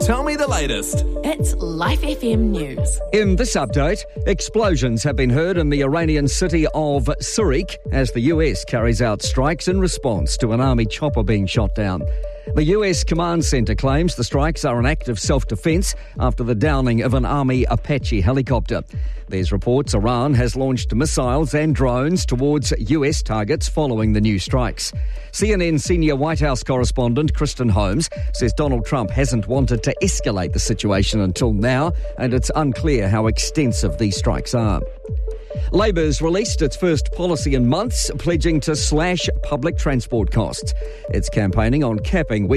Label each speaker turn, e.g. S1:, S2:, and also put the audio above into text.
S1: Tell me the latest.
S2: It's Life FM News.
S3: In this update, explosions have been heard in the Iranian city of Surik as the US carries out strikes in response to an army chopper being shot down. The US Command Centre claims the strikes are an act of self-defence after the downing of an Army Apache helicopter. There's reports Iran has launched missiles and drones towards US targets following the new strikes. CNN senior White House correspondent Kristen Holmes says Donald Trump hasn't wanted to escalate the situation until now, and it's unclear how extensive these strikes are. Labor's released its first policy in months, pledging to slash public transport costs. It's campaigning on capping